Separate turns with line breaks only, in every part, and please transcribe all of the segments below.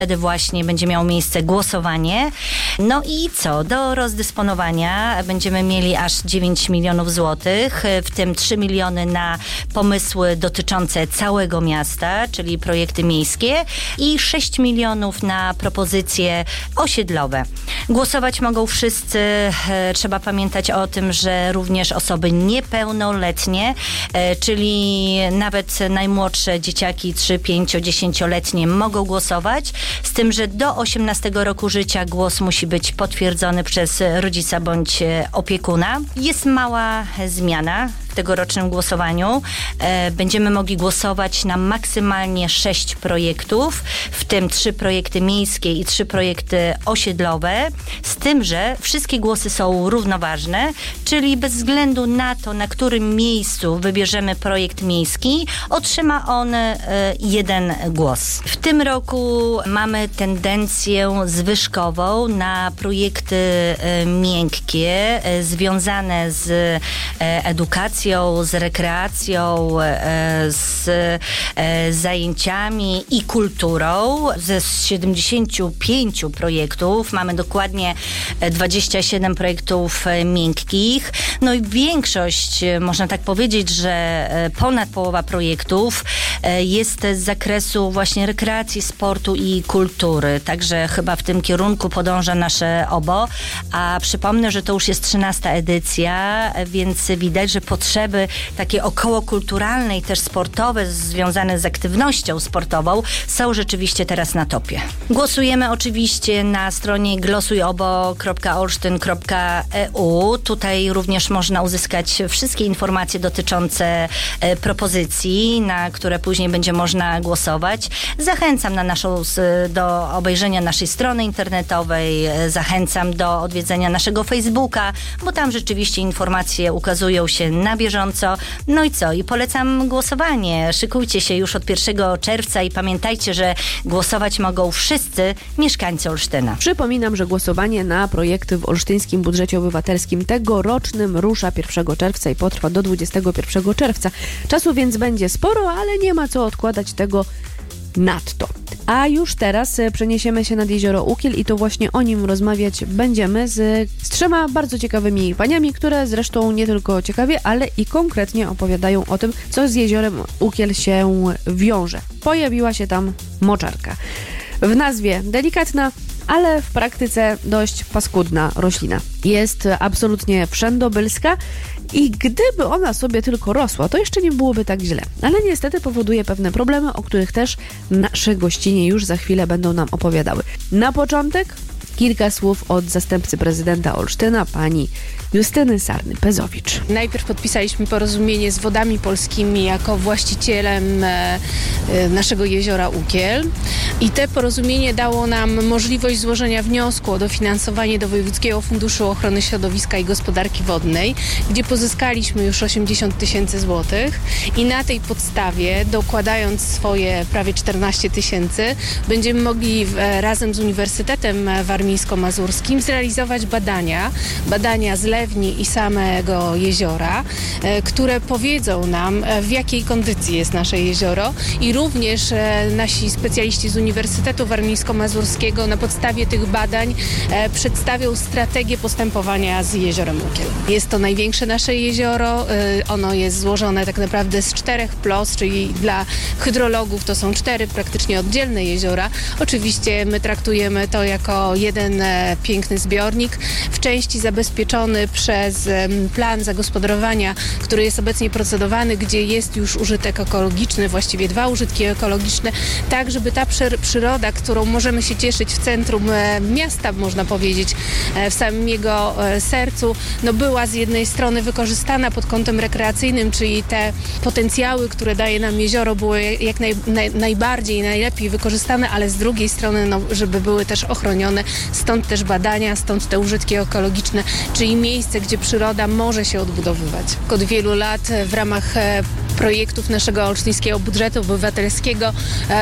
Wtedy właśnie będzie miało miejsce głosowanie. No i co? Do rozdysponowania będziemy mieli aż 9 milionów złotych, w tym 3 miliony na pomysły dotyczące całego miasta, czyli projekty miejskie i 6 milionów na propozycje osiedlowe. Głosować mogą wszyscy. Trzeba pamiętać o tym, że również osoby niepełnoletnie, czyli nawet najmłodsze dzieciaki 3, 5, 10-letnie mogą głosować. Z tym, że do 18 roku życia głos musi być potwierdzony przez rodzica bądź opiekuna. Jest mała zmiana w tegorocznym głosowaniu. Będziemy mogli głosować na maksymalnie 6 projektów, w tym 3 projekty miejskie i 3 projekty osiedlowe. Z tym, że wszystkie głosy są równoważne, czyli bez względu na to, na którym miejscu wybierzemy projekt miejski, otrzyma on 1 głos. W tym roku mamy tendencję zwyżkową na projekty miękkie związane z edukacją, z rekreacją, z zajęciami i kulturą. Ze 75 projektów mamy dokładnie 27 projektów miękkich. No i większość, można tak powiedzieć, że ponad połowa projektów jest z zakresu właśnie rekreacji, sportu i kultury. Także chyba w tym kierunku podąża nasze OBO. A przypomnę, że to już jest 13. edycja, więc widać, że potrzeby takie okołokulturalne i też sportowe związane z aktywnością sportową są rzeczywiście teraz na topie. Głosujemy oczywiście na stronie głosujobo.olsztyn.eu. Tutaj również można uzyskać wszystkie informacje dotyczące propozycji, na które później będzie można głosować. Zachęcam do obejrzenia naszej strony internetowej, zachęcam do odwiedzenia naszego Facebooka, bo tam rzeczywiście informacje ukazują się na bieżąco. No i co? I polecam głosowanie. Szykujcie się już od 1 czerwca i pamiętajcie, że głosować mogą wszyscy mieszkańcy Olsztyna.
Przypominam, że głosowanie na projekty w olsztyńskim budżecie obywatelskim tegorocznym rusza 1 czerwca i potrwa do 21 czerwca. Czasu więc będzie sporo, ale nie ma co odkładać tego nadto. A już teraz przeniesiemy się nad jezioro Ukiel i to właśnie o nim rozmawiać będziemy z 3 bardzo ciekawymi paniami, które zresztą nie tylko ciekawie, ale i konkretnie opowiadają o tym, co z jeziorem Ukiel się wiąże. Pojawiła się tam moczarka. W nazwie delikatna, ale w praktyce dość paskudna roślina. Jest absolutnie wszędobylska i gdyby ona sobie tylko rosła, to jeszcze nie byłoby tak źle. Ale niestety powoduje pewne problemy, o których też nasze gościnie już za chwilę będą nam opowiadały. Na początek kilka słów od zastępcy prezydenta Olsztyna, pani Justyny Sarny-Pezowicz.
Najpierw podpisaliśmy porozumienie z Wodami Polskimi jako właścicielem naszego jeziora Ukiel i te porozumienie dało nam możliwość złożenia wniosku o dofinansowanie do Wojewódzkiego Funduszu Ochrony Środowiska i Gospodarki Wodnej, gdzie pozyskaliśmy już 80 000 złotych i na tej podstawie, dokładając swoje prawie 14 000, będziemy mogli razem z Uniwersytetem Warmińsko-Mazurskim zrealizować badania zlewni i samego jeziora, które powiedzą nam, w jakiej kondycji jest nasze jezioro i również nasi specjaliści z Uniwersytetu Warmińsko-Mazurskiego na podstawie tych badań przedstawią strategię postępowania z jeziorem Ukiel. Jest to największe nasze jezioro, ono jest złożone tak naprawdę z 4 plos, czyli dla hydrologów to są 4 praktycznie oddzielne jeziora. Oczywiście my traktujemy to jako jeden piękny zbiornik, w części zabezpieczony przez plan zagospodarowania, który jest obecnie procedowany, gdzie jest już użytek ekologiczny, właściwie 2 użytki ekologiczne, tak żeby ta przyroda, którą możemy się cieszyć w centrum miasta, można powiedzieć, w samym jego sercu, no była z jednej strony wykorzystana pod kątem rekreacyjnym, czyli te potencjały, które daje nam jezioro, były jak najbardziej, najlepiej wykorzystane, ale z drugiej strony, no, żeby były też ochronione, stąd też badania, stąd te użytki ekologiczne, czyli miejsce, gdzie przyroda może się odbudowywać. Od wielu lat w ramach projektów naszego olsztyńskiego budżetu obywatelskiego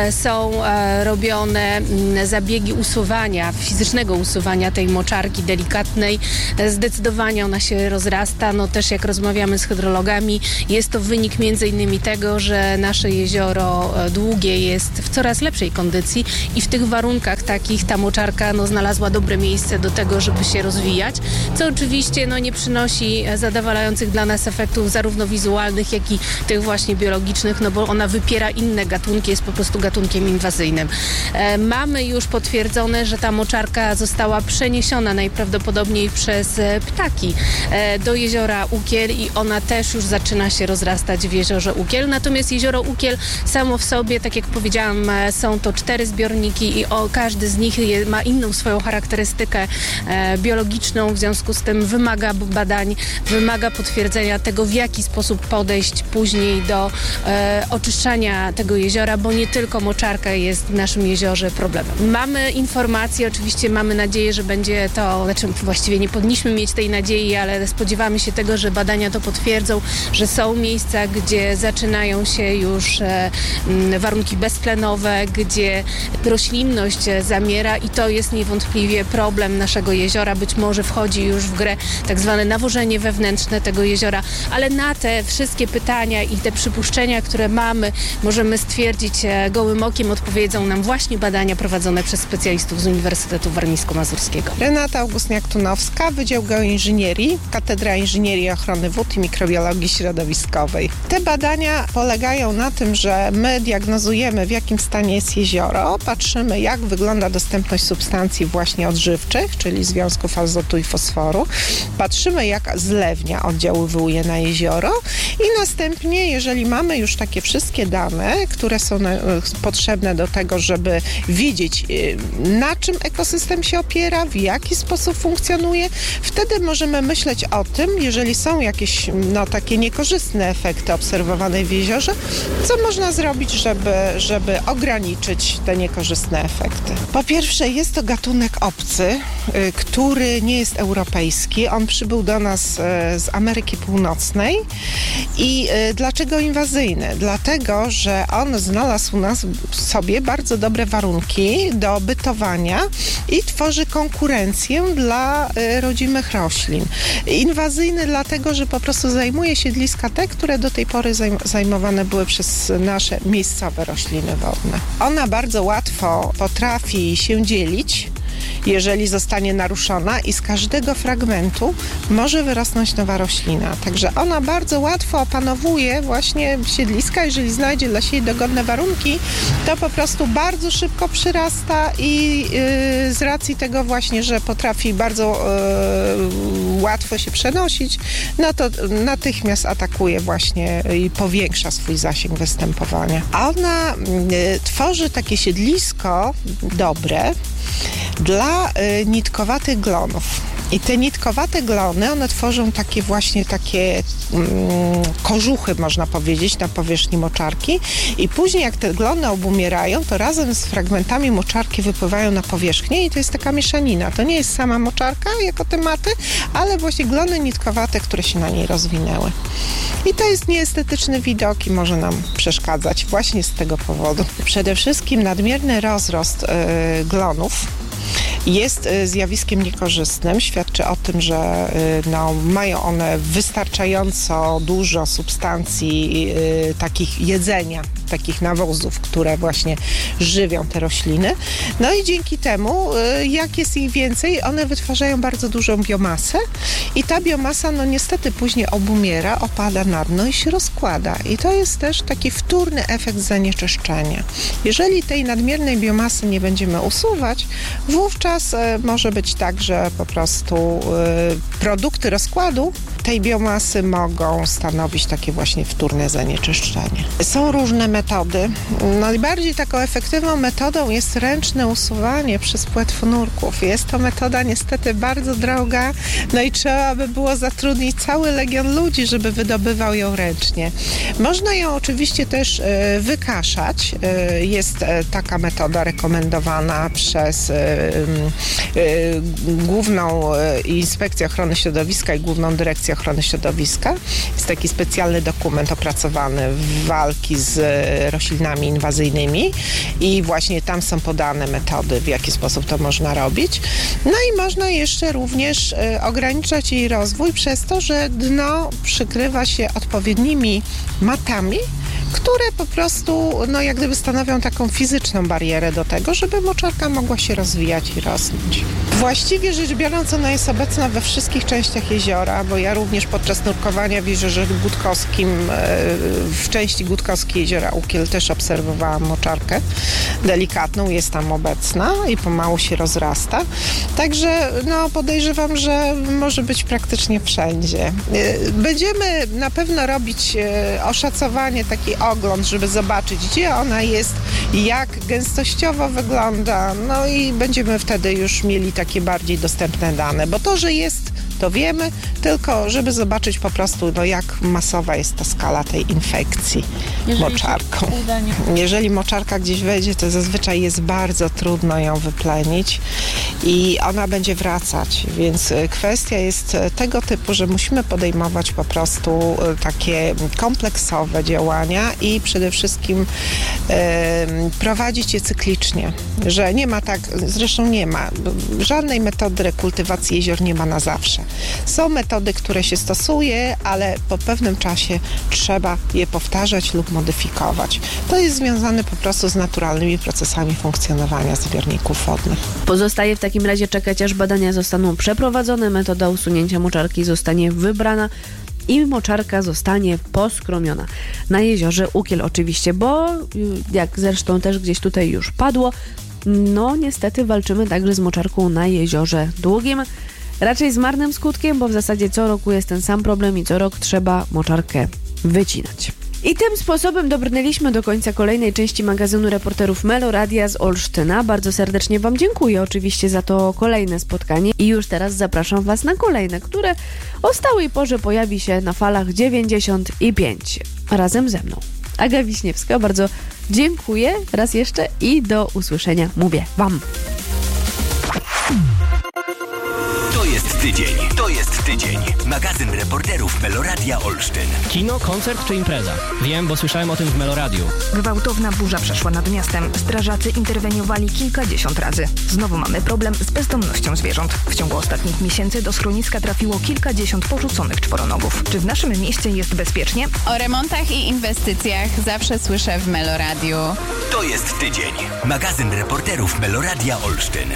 są robione zabiegi usuwania, fizycznego usuwania tej moczarki delikatnej. Zdecydowanie ona się rozrasta. No też jak rozmawiamy z hydrologami, jest to wynik między innymi tego, że nasze jezioro Długie jest w coraz lepszej kondycji i w tych warunkach takich ta moczarka znalazła dobre miejsce do tego, żeby się rozwijać, co oczywiście nie przynosi zadowalających dla nas efektów zarówno wizualnych, jak i tych właśnie biologicznych, bo ona wypiera inne gatunki, jest po prostu gatunkiem inwazyjnym. Mamy już potwierdzone, że ta moczarka została przeniesiona najprawdopodobniej przez ptaki do jeziora Ukiel i ona też już zaczyna się rozrastać w jeziorze Ukiel. Natomiast jezioro Ukiel samo w sobie, tak jak powiedziałam, są to 4 zbiorniki i każdy z nich ma inną swoją charakterystykę biologiczną, w związku z tym wymaga badań, wymaga potwierdzenia tego, w jaki sposób podejść później do oczyszczania tego jeziora, bo nie tylko moczarka jest w naszym jeziorze problemem. Mamy informacje, oczywiście mamy nadzieję, że będzie to, właściwie nie powinniśmy mieć tej nadziei, ale spodziewamy się tego, że badania to potwierdzą, że są miejsca, gdzie zaczynają się już warunki beztlenowe, gdzie roślinność zamiera i to jest niewątpliwie problem naszego jeziora. Być może wchodzi już w grę tak zwane nawożenie wewnętrzne tego jeziora, ale na te wszystkie pytania i te przypuszczenia, które mamy, możemy stwierdzić gołym okiem, odpowiedzą nam właśnie badania prowadzone przez specjalistów z Uniwersytetu Warmińsko-Mazurskiego.
Renata Augustniak-Tunowska, Wydział Geoinżynierii, Katedra Inżynierii Ochrony Wód i Mikrobiologii Środowiskowej. Te badania polegają na tym, że my diagnozujemy, w jakim stanie jest jezioro, patrzymy, jak wygląda dostępność substancji właśnie odżywczych, czyli związków azotu i fosforu, patrzymy, jak zlewnia oddziaływuje na jezioro i następnie, jeżeli mamy już takie wszystkie dane, które są potrzebne do tego, żeby wiedzieć, na czym ekosystem się opiera, w jaki sposób funkcjonuje, wtedy możemy myśleć o tym, jeżeli są jakieś takie niekorzystne efekty obserwowane w jeziorze, co można zrobić, żeby ograniczyć te niekorzystne efekty. Po pierwsze, jest to gatunek obcy, który nie jest europejski. On przybył do nas z Ameryki Północnej. I dlaczego inwazyjny? Dlatego, że on znalazł u nas sobie bardzo dobre warunki do bytowania i tworzy konkurencję dla rodzimych roślin. Inwazyjny dlatego, że po prostu zajmuje siedliska te, które do tej pory zajmowane były przez nasze miejscowe rośliny wodne. Ona bardzo łatwo potrafi się dzielić, jeżeli zostanie naruszona i z każdego fragmentu może wyrosnąć nowa roślina. Także ona bardzo łatwo opanowuje właśnie siedliska. Jeżeli znajdzie dla siebie dogodne warunki, to po prostu bardzo szybko przyrasta i z racji tego właśnie, że potrafi bardzo łatwo się przenosić, no to natychmiast atakuje właśnie i powiększa swój zasięg występowania. A ona tworzy takie siedlisko dobre dla nitkowatych glonów. I te nitkowate glony, one tworzą takie kożuchy, można powiedzieć, na powierzchni moczarki i później jak te glony obumierają, to razem z fragmentami moczarki wypływają na powierzchnię i to jest taka mieszanina. To nie jest sama moczarka jako tematy, ale właśnie glony nitkowate, które się na niej rozwinęły. I to jest nieestetyczny widok i może nam przeszkadzać właśnie z tego powodu. Przede wszystkim nadmierny rozrost glonów jest zjawiskiem niekorzystnym. Świadczy o tym, że mają one wystarczająco dużo substancji takich jedzenia, takich nawozów, które właśnie żywią te rośliny. No i dzięki temu, jak jest ich więcej, one wytwarzają bardzo dużą biomasę i ta biomasa niestety później obumiera, opada na dno i się rozkłada. I to jest też taki wtórny efekt zanieczyszczenia. Jeżeli tej nadmiernej biomasy nie będziemy usuwać, wówczas może być tak, że po prostu produkty rozkładu tej biomasy mogą stanowić takie właśnie wtórne zanieczyszczenie. Są różne metody. Najbardziej taką efektywną metodą jest ręczne usuwanie przez płetw nurków. Jest to metoda niestety bardzo droga, i trzeba by było zatrudnić cały legion ludzi, żeby wydobywał ją ręcznie. Można ją oczywiście też wykaszać. Jest taka metoda rekomendowana przez Główną Inspekcję Ochrony Środowiska i Główną Dyrekcję Ochrony Środowiska. Jest taki specjalny dokument opracowany w walki z roślinami inwazyjnymi i właśnie tam są podane metody, w jaki sposób to można robić. No i można jeszcze również ograniczać jej rozwój przez to, że dno przykrywa się odpowiednimi matami, które po prostu jak gdyby stanowią taką fizyczną barierę do tego, żeby moczarka mogła się rozwijać i rosnąć. Właściwie rzecz biorąc, ona jest obecna we wszystkich częściach jeziora, bo ja również podczas nurkowania w Jeziorze Gutkowskim, w części Gutkowskiej Jeziora Ukiel też obserwowałam moczarkę delikatną, jest tam obecna i pomału się rozrasta. Także podejrzewam, że może być praktycznie wszędzie. Będziemy na pewno robić oszacowanie, taki ogląd, żeby zobaczyć, gdzie ona jest, jak gęstościowo wygląda, no i będziemy wtedy już mieli takie bardziej dostępne dane, bo to, że jest, to wiemy, tylko żeby zobaczyć po prostu, jak masowa jest ta skala tej infekcji moczarką. Jeżeli moczarka gdzieś wejdzie, to zazwyczaj jest bardzo trudno ją wyplenić i ona będzie wracać, więc kwestia jest tego typu, że musimy podejmować po prostu takie kompleksowe działania i przede wszystkim prowadzić je cyklicznie, że nie ma tak, zresztą nie ma, żadnej metody rekultywacji jezior nie ma na zawsze. Są metody, które się stosuje, ale po pewnym czasie trzeba je powtarzać lub modyfikować. To jest związane po prostu z naturalnymi procesami funkcjonowania zbiorników wodnych.
Pozostaje w takim razie czekać, aż badania zostaną przeprowadzone, metoda usunięcia moczarki zostanie wybrana i moczarka zostanie poskromiona. Na jeziorze Ukiel oczywiście, bo jak zresztą też gdzieś tutaj już padło, niestety walczymy także z moczarką na Jeziorze Długim. Raczej z marnym skutkiem, bo w zasadzie co roku jest ten sam problem i co rok trzeba moczarkę wycinać. I tym sposobem dobrnęliśmy do końca kolejnej części magazynu reporterów Meloradia z Olsztyna. Bardzo serdecznie Wam dziękuję oczywiście za to kolejne spotkanie i już teraz zapraszam Was na kolejne, które o stałej porze pojawi się na falach 95 razem ze mną. Aga Wiśniewska, bardzo dziękuję raz jeszcze i do usłyszenia mówię Wam.
To jest tydzień. Magazyn reporterów Meloradia Olsztyn.
Kino, koncert czy impreza? Wiem, bo słyszałem o tym w Meloradiu.
Gwałtowna burza przeszła nad miastem. Strażacy interweniowali kilkadziesiąt razy. Znowu mamy problem z bezdomnością zwierząt. W ciągu ostatnich miesięcy do schroniska trafiło kilkadziesiąt porzuconych czworonogów. Czy w naszym mieście jest bezpiecznie?
O remontach i inwestycjach zawsze słyszę w Meloradiu.
To jest tydzień. Magazyn reporterów Meloradia Olsztyn.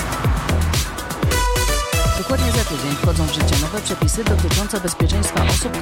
Dokładnie za tydzień wchodzą w życie nowe przepisy dotyczące bezpieczeństwa osób,